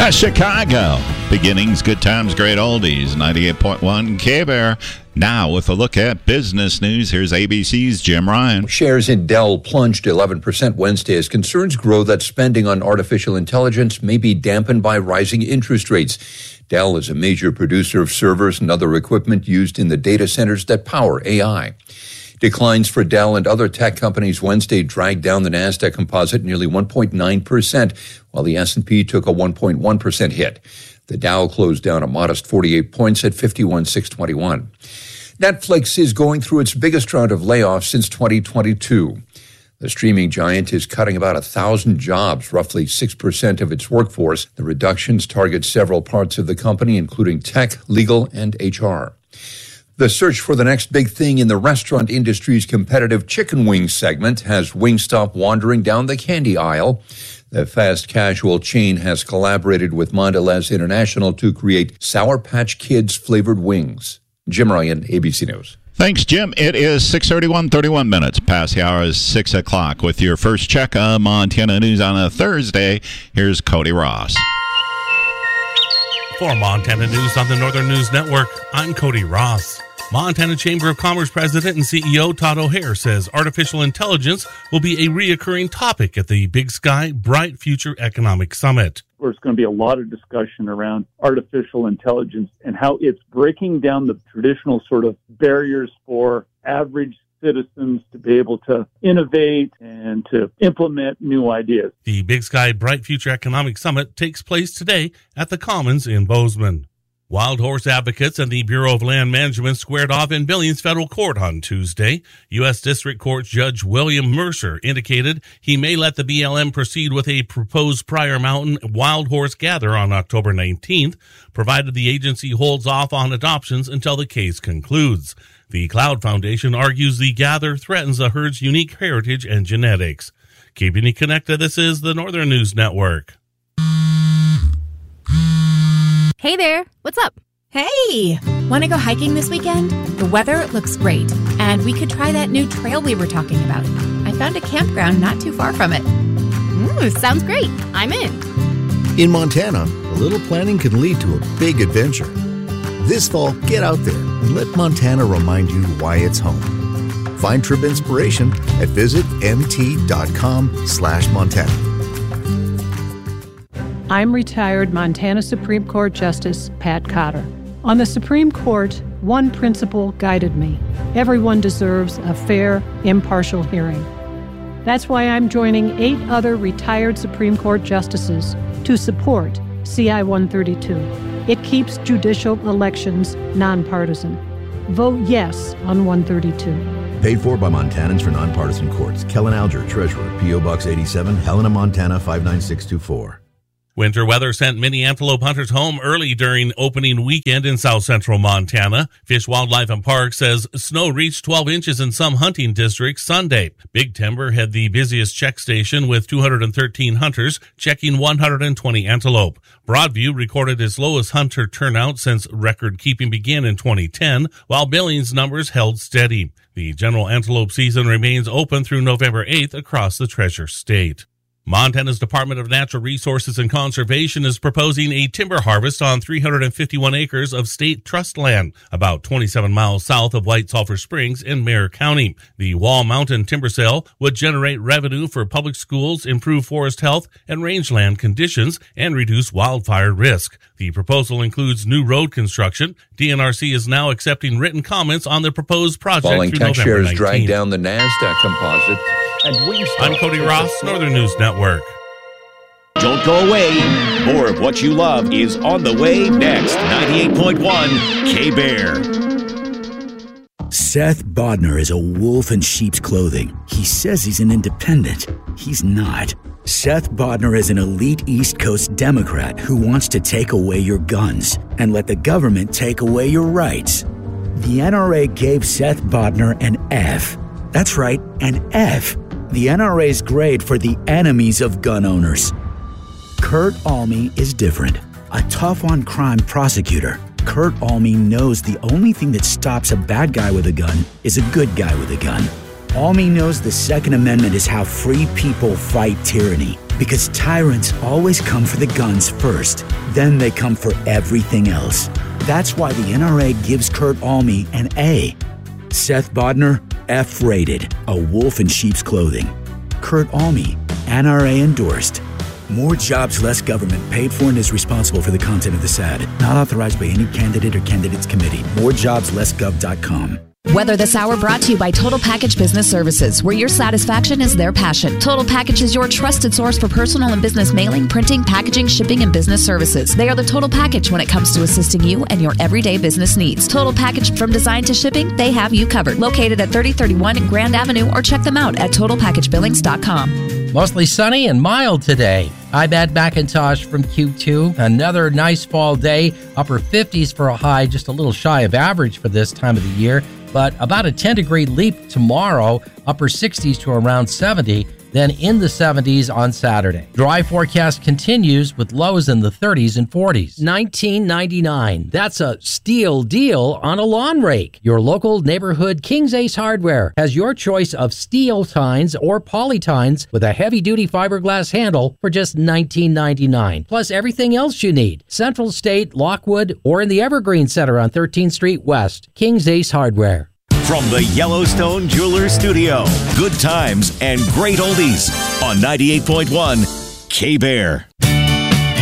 Chicago. Beginnings, good times, great oldies. 98.1 K-Bear. Now, with a look at business news, here's ABC's Jim Ryan. Shares in Dell plunged 11% Wednesday as concerns grow that spending on artificial intelligence may be dampened by rising interest rates. Dell is a major producer of servers and other equipment used in the data centers that power AI. Declines for Dell and other tech companies Wednesday dragged down the Nasdaq Composite nearly 1.9%, while the S&P took a 1.1% hit. The Dow closed down a modest 48 points at 51,621. Netflix is going through its biggest round of layoffs since 2022. The streaming giant is cutting about 1,000 jobs, roughly 6% of its workforce. The reductions target several parts of the company, including tech, legal, and HR. The search for the next big thing in the restaurant industry's competitive chicken wings segment has Wingstop wandering down the candy aisle. The fast casual chain has collaborated with Mondelez International to create Sour Patch Kids flavored wings. Jim Ryan, ABC News. Thanks, Jim. It is 6:31 minutes past the hour is 6 o'clock. With your first check of Montana news on a Thursday, here's Cody Ross. For Montana News on the Northern News Network, I'm Cody Ross. Montana Chamber of Commerce President and CEO Todd O'Hare says artificial intelligence will be a reoccurring topic at the Big Sky Bright Future Economic Summit. There's going to be a lot of discussion around artificial intelligence and how it's breaking down the traditional sort of barriers for average citizens to be able to innovate and to implement new ideas. The Big Sky Bright Future Economic Summit takes place today at the Commons in Bozeman. Wild horse advocates and the Bureau of Land Management squared off in Billings Federal Court on Tuesday. U.S. District Court Judge William Mercer indicated he may let the BLM proceed with a proposed Pryor Mountain wild horse gather on October 19th, provided the agency holds off on adoptions until the case concludes. The Cloud Foundation argues the gather threatens the herd's unique heritage and genetics. Keeping you connected, this is the Northern News Network. Hey there, what's up? Hey! Want to go hiking this weekend? The weather looks great, and we could try that new trail we were talking about. I found a campground not too far from it. Sounds great. I'm in. In Montana, a little planning can lead to a big adventure. This fall, get out there and let Montana remind you why it's home. Find trip inspiration at visitmt.com/Montana. I'm retired Montana Supreme Court Justice Pat Cotter. On the Supreme Court, one principle guided me. Everyone deserves a fair, impartial hearing. That's why I'm joining 8 other retired Supreme Court justices to support CI 132. It keeps judicial elections nonpartisan. Vote yes on 132. Paid for by Montanans for Nonpartisan Courts. Kellen Alger, Treasurer, P.O. Box 87, Helena, Montana 59624. Winter weather sent many antelope hunters home early during opening weekend in south central Montana. Fish, Wildlife, and Parks says snow reached 12 inches in some hunting districts Sunday. Big Timber had the busiest check station with 213 hunters checking 120 antelope. Broadview recorded its lowest hunter turnout since record keeping began in 2010, while Billings numbers held steady. The general antelope season remains open through November 8th across the Treasure State. Montana's Department of Natural Resources and Conservation is proposing a timber harvest on 351 acres of state trust land, about 27 miles south of White Sulphur Springs in Mare County. The Wall Mountain timber sale would generate revenue for public schools, improve forest health and rangeland conditions, and reduce wildfire risk. The proposal includes new road construction. DNRC is now accepting written comments on the proposed project falling through tech November 19th. shares drag down the Nasdaq Composite. And I'm Cody Ross, Northern News Network. Don't go away. More of what you love is on the way next. 98.1 K-Bear. Seth Bodnar is a wolf in sheep's clothing. He says he's an independent. He's not. Seth Bodnar is an elite East Coast Democrat who wants to take away your guns and let the government take away your rights. The NRA gave Seth Bodnar an F. That's right, an F. The NRA's grade for the enemies of gun owners. Kurt Alme is different. A tough-on-crime prosecutor. Kurt Alme knows the only thing that stops a bad guy with a gun is a good guy with a gun. Almy knows the Second Amendment is how free people fight tyranny. Because tyrants always come for the guns first, then they come for everything else. That's why the NRA gives Kurt Almy an A. Seth Bodner, F-rated, a wolf in sheep's clothing. Kurt Almy, NRA endorsed. More jobs, less government, paid for and is responsible for the content of this ad. Not authorized by any candidate or candidates committee. MoreJobsLessGov.com. Weather This Hour brought to you by Total Package Business Services, where your satisfaction is their passion. Total Package is your trusted source for personal and business mailing, printing, packaging, shipping, and business services. They are the total package when it comes to assisting you and your everyday business needs. Total Package from design to shipping, they have you covered. Located at 3031 Grand Avenue, or check them out at TotalPackageBillings.com. Mostly sunny and mild today. I'm Ed McIntosh from Q2. Another nice fall day. Upper 50s for a high, just a little shy of average for this time of the year. But about a 10-degree leap tomorrow, upper 60s to around 70, then in the 70s on Saturday. Dry forecast continues with lows in the 30s and 40s. $19.99. That's a steal deal on a lawn rake. Your local neighborhood King's Ace Hardware has your choice of steel tines or poly tines with a heavy-duty fiberglass handle for just $19.99. Plus everything else you need. Central State, Lockwood, or in the Evergreen Center on 13th Street West. King's Ace Hardware. From the Yellowstone Jewelers Studio, good times and great oldies on 98.1 K-Bear.